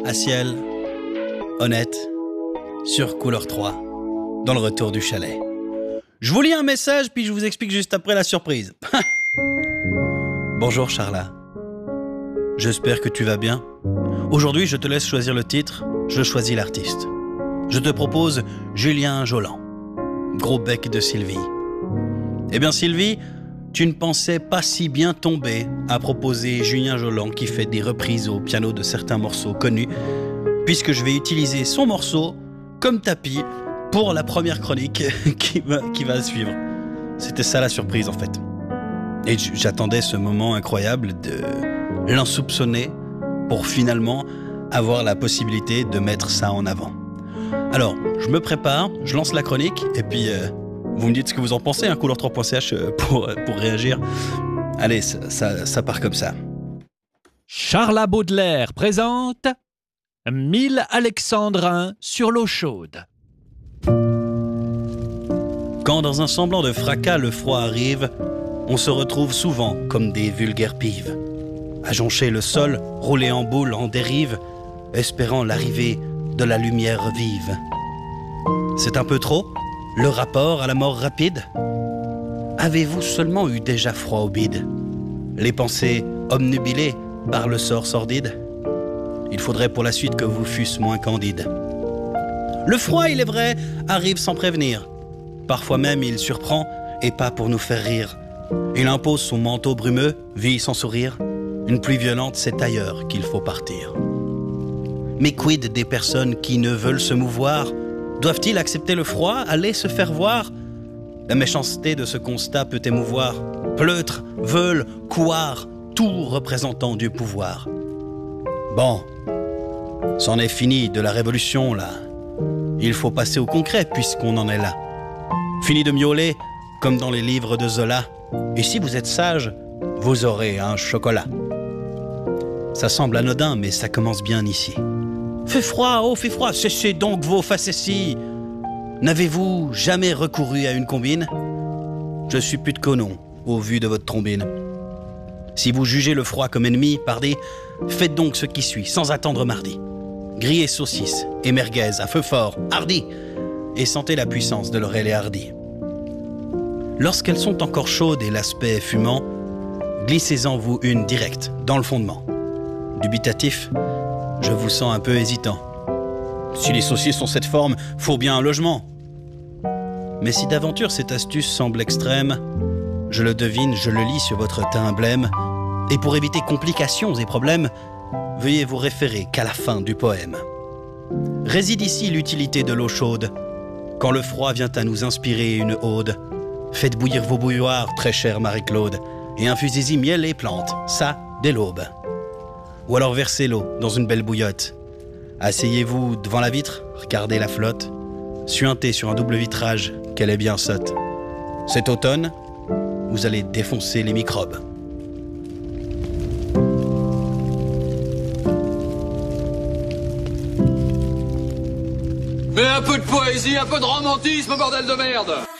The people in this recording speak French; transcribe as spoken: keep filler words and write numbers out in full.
à ciel, honnête, sur couleur trois, dans le retour du chalet. Je vous lis un message, puis je vous explique juste après la surprise. Bonjour Charla. J'espère que tu vas bien. Aujourd'hui, je te laisse choisir le titre, je choisis l'artiste. Je te propose Julien Jolant. Gros bec de Sylvie. Eh bien Sylvie, tu ne pensais pas si bien tomber à proposer Julien Jolant qui fait des reprises au piano de certains morceaux connus, puisque je vais utiliser son morceau comme tapis pour la première chronique qui va, qui va suivre. C'était ça la surprise en fait. Et j'attendais ce moment incroyable de l'insoupçonné pour finalement avoir la possibilité de mettre ça en avant. Alors, je me prépare, je lance la chronique et puis euh, vous me dites ce que vous en pensez, hein, couleur trois point c h pour, pour réagir. Allez, ça, ça, ça part comme ça. Charla Baudelaire présente Mille alexandrins sur l'eau chaude. Quand dans un semblant de fracas le froid arrive, on se retrouve souvent comme des vulgaires pives, à joncher le sol, rouler en boule en dérive, espérant l'arrivée de la lumière vive. C'est un peu trop, le rapport à la mort rapide? Avez-vous seulement eu déjà froid au bide? Les pensées obnubilées par le sort sordide? Il faudrait pour la suite que vous fussiez moins candide. Le froid, il est vrai, arrive sans prévenir. Parfois même il surprend, et pas pour nous faire rire. Il impose son manteau brumeux, vit sans sourire. Une pluie violente, c'est ailleurs qu'il faut partir. Mais quid des personnes qui ne veulent se mouvoir? Doivent-ils accepter le froid, aller se faire voir? La méchanceté de ce constat peut émouvoir. Pleutre, veule, couard, tout représentant du pouvoir. Bon, c'en est fini de la révolution, là. Il faut passer au concret, puisqu'on en est là. Fini de miauler, comme dans les livres de Zola. Et si vous êtes sage, vous aurez un chocolat. Ça semble anodin, mais ça commence bien ici. Fait froid, oh, fait froid, cessez donc vos facéties. N'avez-vous jamais recouru à une combine? Je suis plus de conon, au vu de votre trombine. Si vous jugez le froid comme ennemi, pardi, faites donc ce qui suit, sans attendre mardi. Grillez saucisses et merguez à feu fort, hardi, et sentez la puissance de Laurel et Hardy. Lorsqu'elles sont encore chaudes et l'aspect fumant, glissez-en vous une directe, dans le fondement. Dubitatif, je vous sens un peu hésitant. Si les saucisses ont cette forme, faut bien un logement. Mais si d'aventure cette astuce semble extrême, je le devine, je le lis sur votre teint blême, et pour éviter complications et problèmes, veuillez vous référer qu'à la fin du poème. Réside ici l'utilité de l'eau chaude. Quand le froid vient à nous inspirer une ode, faites bouillir vos bouilloires, très chère Marie-Claude, et infusez-y miel et plantes, ça, dès l'aube. Ou alors versez l'eau dans une belle bouillotte. Asseyez-vous devant la vitre, regardez la flotte, suintez sur un double vitrage, qu'elle est bien sotte. Cet automne, vous allez défoncer les microbes. Mais un peu de poésie, un peu de romantisme, bordel de merde!